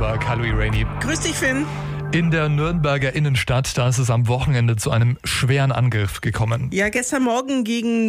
Nürnberg. Hallo Irene. Grüß dich, Finn. In der Nürnberger Innenstadt, da ist es am Wochenende zu einem schweren Angriff gekommen. Ja, gestern Morgen gegen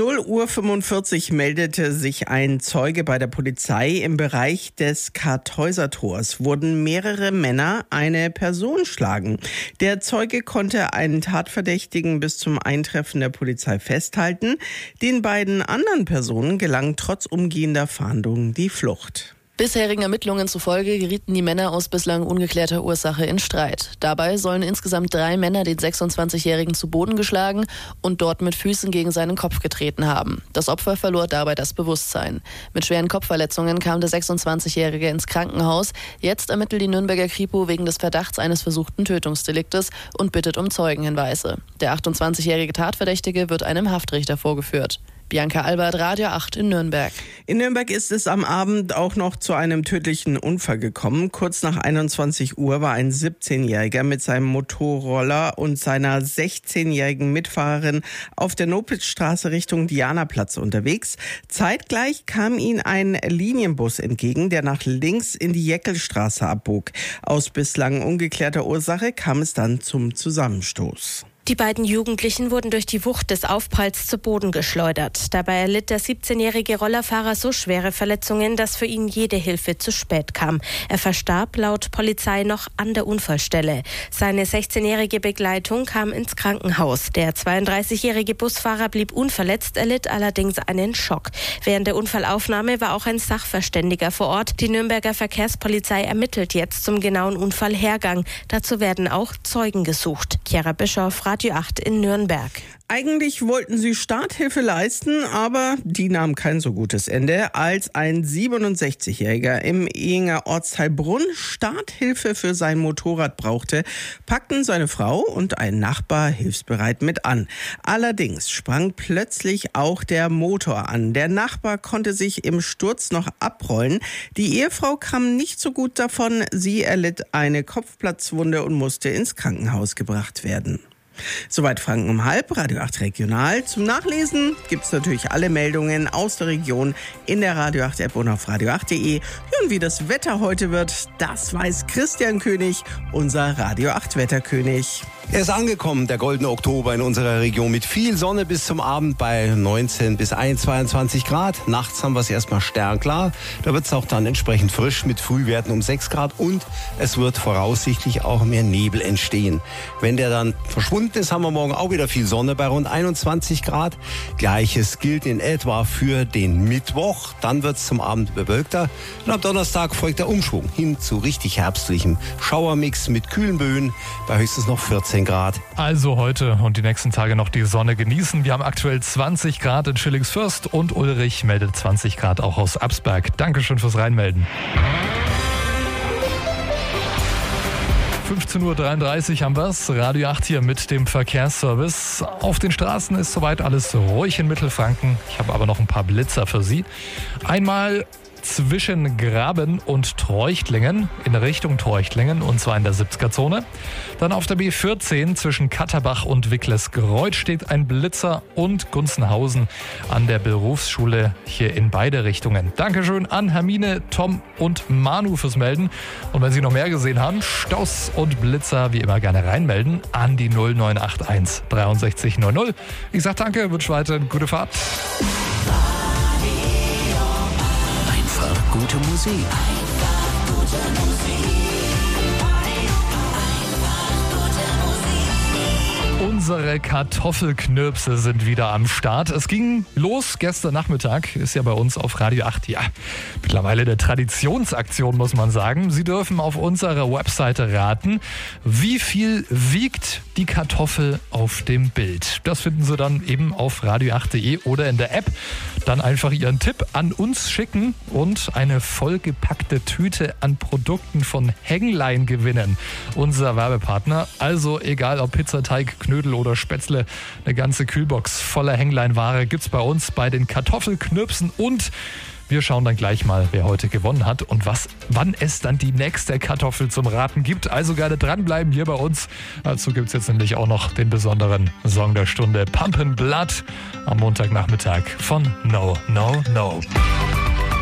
0:45 Uhr meldete sich ein Zeuge bei der Polizei. Im Bereich des Kartäusertors wurden mehrere Männer eine Person schlagen. Der Zeuge konnte einen Tatverdächtigen bis zum Eintreffen der Polizei festhalten. Den beiden anderen Personen gelang trotz umgehender Fahndung die Flucht. Bisherigen Ermittlungen zufolge gerieten die Männer aus bislang ungeklärter Ursache in Streit. Dabei sollen insgesamt 3 Männer den 26-Jährigen zu Boden geschlagen und dort mit Füßen gegen seinen Kopf getreten haben. Das Opfer verlor dabei das Bewusstsein. Mit schweren Kopfverletzungen kam der 26-Jährige ins Krankenhaus. Jetzt ermittelt die Nürnberger Kripo wegen des Verdachts eines versuchten Tötungsdeliktes und bittet um Zeugenhinweise. Der 28-jährige Tatverdächtige wird einem Haftrichter vorgeführt. Bianca Albert, Radio 8 in Nürnberg. In Nürnberg ist es am Abend auch noch zu einem tödlichen Unfall gekommen. Kurz nach 21 Uhr war ein 17-Jähriger mit seinem Motorroller und seiner 16-jährigen Mitfahrerin auf der Nopitzstraße Richtung Dianaplatz unterwegs. Zeitgleich kam ihnen ein Linienbus entgegen, der nach links in die Jäckelstraße abbog. Aus bislang ungeklärter Ursache kam es dann zum Zusammenstoß. Die beiden Jugendlichen wurden durch die Wucht des Aufpralls zu Boden geschleudert. Dabei erlitt der 17-jährige Rollerfahrer so schwere Verletzungen, dass für ihn jede Hilfe zu spät kam. Er verstarb laut Polizei noch an der Unfallstelle. Seine 16-jährige Begleitung kam ins Krankenhaus. Der 32-jährige Busfahrer blieb unverletzt, erlitt allerdings einen Schock. Während der Unfallaufnahme war auch ein Sachverständiger vor Ort. Die Nürnberger Verkehrspolizei ermittelt jetzt zum genauen Unfallhergang. Dazu werden auch Zeugen gesucht. Chiara Bischof, Radio 8 in Nürnberg. Eigentlich wollten sie Starthilfe leisten, aber die nahm kein so gutes Ende. Als ein 67-Jähriger im Ehinger Ortsteil Brunn Starthilfe für sein Motorrad brauchte, packten seine Frau und ein Nachbar hilfsbereit mit an. Allerdings sprang plötzlich auch der Motor an. Der Nachbar konnte sich im Sturz noch abrollen. Die Ehefrau kam nicht so gut davon. Sie erlitt eine Kopfplatzwunde und musste ins Krankenhaus gebracht werden. Soweit Franken um halb, Radio 8 Regional. Zum Nachlesen gibt's natürlich alle Meldungen aus der Region in der Radio 8 App und auf radio8.de. Und wie das Wetter heute wird, das weiß Christian König, unser Radio 8 Wetterkönig. Er ist angekommen, der goldene Oktober in unserer Region mit viel Sonne bis zum Abend bei 19 bis 22 Grad. Nachts haben wir es erstmal sternklar. Da wird es auch dann entsprechend frisch mit Frühwerten um 6 Grad und es wird voraussichtlich auch mehr Nebel entstehen. Wenn der dann verschwunden ist, haben wir morgen auch wieder viel Sonne bei rund 21 Grad. Gleiches gilt in etwa für den Mittwoch. Dann wird es zum Abend bewölkter. Und am Donnerstag folgt der Umschwung hin zu richtig herbstlichem Schauermix mit kühlen Böen bei höchstens noch 14 Grad. Also heute und die nächsten Tage noch die Sonne genießen. Wir haben aktuell 20 Grad in Schillingsfürst und Ulrich meldet 20 Grad auch aus Absberg. Dankeschön fürs Reinmelden. 15:33 Uhr haben wir's. Radio 8 hier mit dem Verkehrsservice. Auf den Straßen ist soweit alles ruhig in Mittelfranken. Ich habe aber noch ein paar Blitzer für Sie. Einmal zwischen Graben und Treuchtlingen, in Richtung Treuchtlingen, und zwar in der 70er-Zone. Dann auf der B14 zwischen Katterbach und Wicklesgreuth steht ein Blitzer und Gunzenhausen an der Berufsschule hier in beide Richtungen. Dankeschön an Hermine, Tom und Manu fürs Melden. Und wenn Sie noch mehr gesehen haben, Staus und Blitzer wie immer gerne reinmelden an die 0981 63 00. Ich sag danke, wünsche weiterhin gute Fahrt. Gute Musik. Unsere Kartoffelknirpse sind wieder am Start. Es ging los gestern Nachmittag, ist ja bei uns auf Radio 8, ja, mittlerweile eine Traditionsaktion, muss man sagen. Sie dürfen auf unserer Webseite raten, wie viel wiegt die Kartoffel auf dem Bild. Das finden Sie dann eben auf radio8.de oder in der App. Dann einfach Ihren Tipp an uns schicken und eine vollgepackte Tüte an Produkten von Hänglein gewinnen. Unser Werbepartner. Also egal ob Pizzateig, Knödel oder Spätzle, eine ganze Kühlbox voller Hängleinware gibt's bei uns bei den Kartoffelknirpsen und wir schauen dann gleich mal, wer heute gewonnen hat und wann es dann die nächste Kartoffel zum Raten gibt. Also gerne dranbleiben hier bei uns. Dazu gibt's jetzt nämlich auch noch den besonderen Song der Stunde, Pump 'n Blood, am Montagnachmittag von No No No.